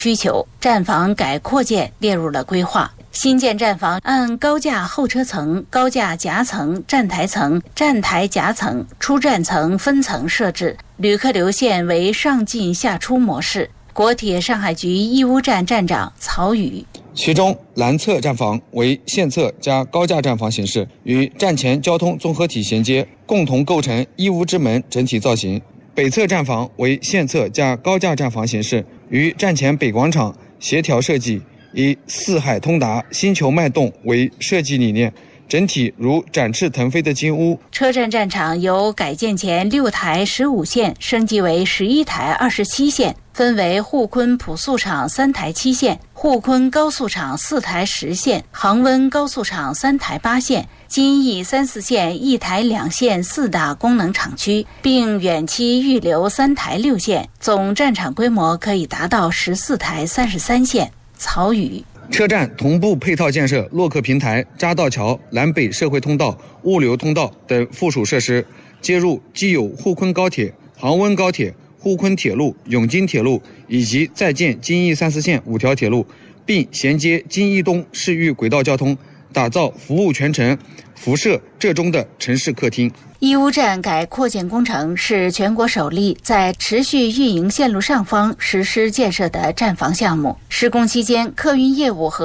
需求，站房改扩建列入了规划。新建站房按高架候车层、高架夹层、站台层、站台夹层、出站层分层设置，旅客流线为上进下出模式。国铁上海局义乌站站长曹宇， 其中南侧站房为线侧加高架站房形式，与站前交通综合体衔接，共同构成义乌之门整体造型。北侧站房为线侧加高架站房形式，与站前北广场协调设计，以四海通达、星球脉动为设计理念，整体如展翅腾飞的金乌。 车站站场由改建前6台15线升级为11台27线，分为沪昆普速场3台7线、沪昆高速场4台10线、杭温高速场3台8线、京义3、4线1台2线4大功能厂区，并远期预留3台6线，总站场规模可以达到14台33线。曹宇， 车站同步配套建设洛克平台、匝道桥、南北社会通道、物流通道等附属设施，接入既有沪昆高铁、杭温高铁、沪昆铁路、永金铁路以及在建京义3、4线5条铁路，并衔接京义东市域轨道交通，打造服务全程、辐射浙中的城市客厅。 义乌站改扩建工程是全国首例在持续运营线路上方实施建设的站房项目。施工期间，客运业务和